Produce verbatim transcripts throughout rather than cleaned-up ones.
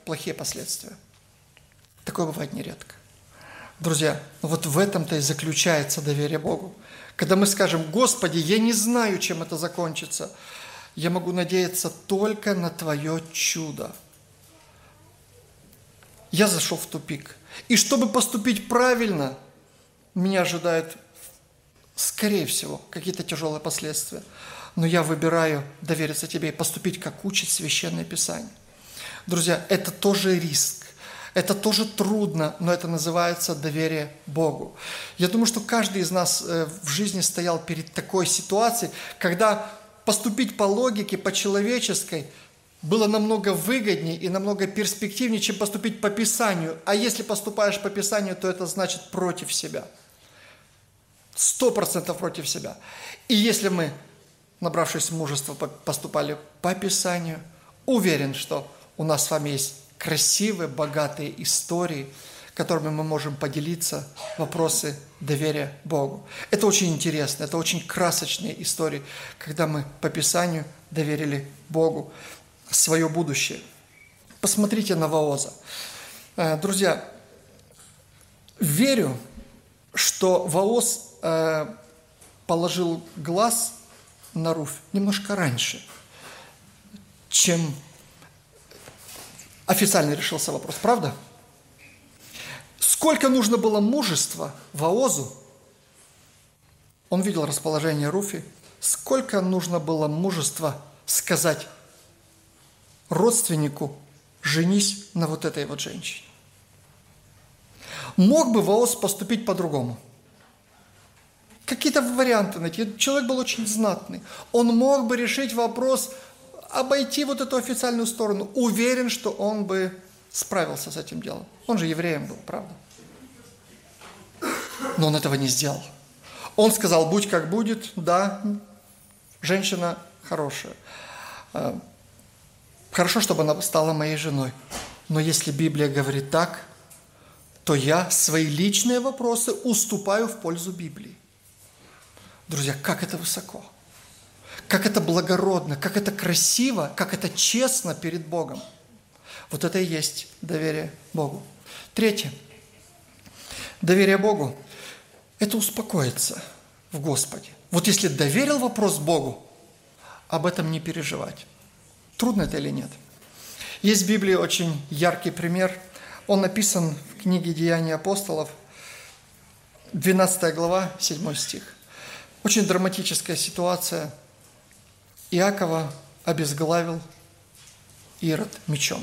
плохие последствия. Такое бывает нередко. Друзья, вот в этом-то и заключается доверие Богу. Когда мы скажем: Господи, я не знаю, чем это закончится, я могу надеяться только на Твое чудо. Я зашел в тупик. И чтобы поступить правильно, меня ожидают, скорее всего, какие-то тяжелые последствия. Но я выбираю довериться Тебе и поступить, как учит Священное Писание. Друзья, это тоже риск. Это тоже трудно, но это называется доверие Богу. Я думаю, что каждый из нас в жизни стоял перед такой ситуацией, когда поступить по логике, по человеческой, было намного выгоднее и намного перспективнее, чем поступить по Писанию. А если поступаешь по Писанию, то это значит против себя. Сто процентов против себя. И если мы, набравшись мужества, поступали по Писанию, уверен, что у нас с вами есть красивые, богатые истории, которыми мы можем поделиться, вопросы доверия Богу. Это очень интересно, это очень красочные истории, когда мы по Писанию доверили Богу свое будущее. Посмотрите на Вооза. Друзья, верю, что Вооз положил глаз на Руфь немножко раньше, чем официально решился вопрос. Правда? Сколько нужно было мужества Воозу, он видел расположение Руфи, сколько нужно было мужества сказать родственнику: женись на вот этой вот женщине. Мог бы Вооз поступить по-другому? Какие-то варианты найти. Человек был очень знатный. Он мог бы решить вопрос, обойти вот эту официальную сторону. Уверен, что он бы справился с этим делом. Он же евреем был, правда? Но он этого не сделал. Он сказал: будь как будет, да, женщина хорошая. Хорошо, чтобы она стала моей женой. Но если Библия говорит так, то я свои личные вопросы уступаю в пользу Библии. Друзья, как это высоко, как это благородно, как это красиво, как это честно перед Богом. Вот это и есть доверие Богу. Третье. Доверие Богу – это успокоиться в Господе. Вот если доверил вопрос Богу, об этом не переживать. Трудно это или нет? Есть в Библии очень яркий пример. Он написан в книге «Деяния апостолов», двенадцатая глава, седьмой стих. Очень драматическая ситуация. Иакова обезглавил Ирод мечом.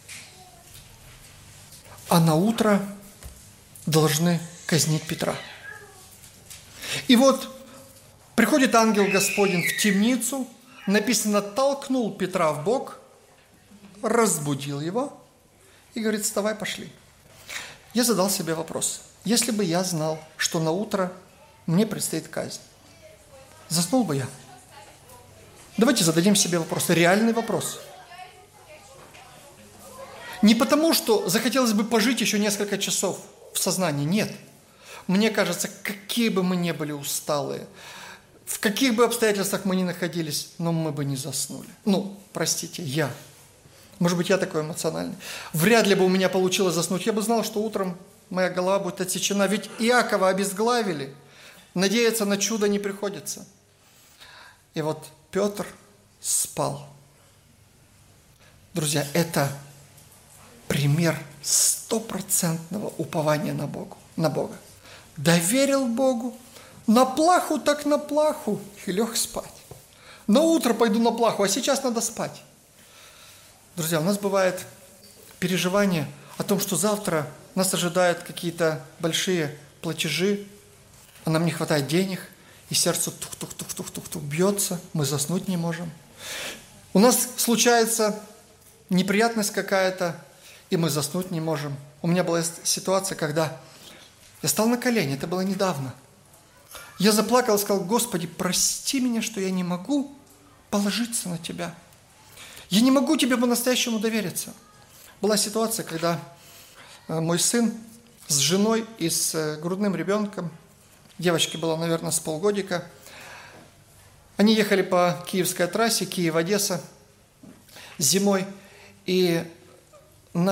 А на утро должны казнить Петра. И вот приходит ангел Господень в темницу, написано, толкнул Петра в бок, разбудил его и говорит: вставай, пошли. Я задал себе вопрос: если бы я знал, что на утро мне предстоит казнь, заснул бы я? Давайте зададим себе вопрос, реальный вопрос. Не потому, что захотелось бы пожить еще несколько часов в сознании, нет. Мне кажется, какие бы мы ни были усталые, в каких бы обстоятельствах мы ни находились, но мы бы не заснули. Ну, простите, я. Может быть, я такой эмоциональный. Вряд ли бы у меня получилось заснуть. Я бы знал, что утром моя голова будет отсечена. Ведь Иакова обезглавили. Надеяться на чудо не приходится. И вот Петр спал. Друзья, это пример стопроцентного упования на Бога. На Бога. Доверил Богу. На плаху так на плаху и лег спать. На утро пойду на плаху, а сейчас надо спать. Друзья, у нас бывает переживание о том, что завтра нас ожидают какие-то большие платежи, а нам не хватает денег, и сердце тух-тух-тух-тух-тух-тух бьется, мы заснуть не можем. У нас случается неприятность какая-то, и мы заснуть не можем. У меня была ситуация, когда я стал на колени, это было недавно. Я заплакал и сказал: Господи, прости меня, что я не могу положиться на Тебя. Я не могу Тебе по-настоящему довериться. Была ситуация, когда мой сын с женой и с грудным ребенком, девочке было, наверное, с полгодика, они ехали по киевской трассе, Киев-Одесса, зимой, и